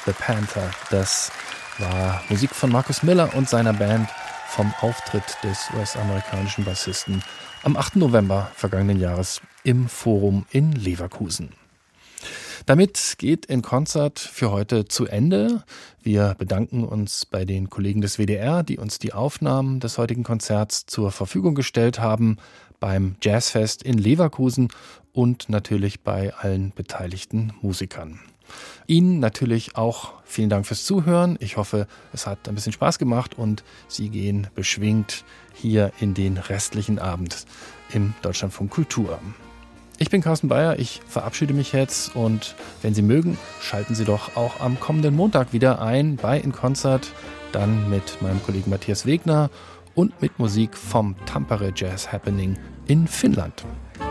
The Panther. Das war Musik von Marcus Miller und seiner Band vom Auftritt des US-amerikanischen Bassisten am 8. November vergangenen Jahres im Forum in Leverkusen. Damit geht In Concert für heute zu Ende. Wir bedanken uns bei den Kollegen des WDR, die uns die Aufnahmen des heutigen Konzerts zur Verfügung gestellt haben, beim Jazzfest in Leverkusen und natürlich bei allen beteiligten Musikern. Ihnen natürlich auch vielen Dank fürs Zuhören. Ich hoffe, es hat ein bisschen Spaß gemacht und Sie gehen beschwingt hier in den restlichen Abend im Deutschlandfunk Kultur. Ich bin Carsten Beyer, ich verabschiede mich jetzt und wenn Sie mögen, schalten Sie doch auch am kommenden Montag wieder ein bei In Concert, dann mit meinem Kollegen Matthias Wegner und mit Musik vom Tampere Jazz Happening in Finnland.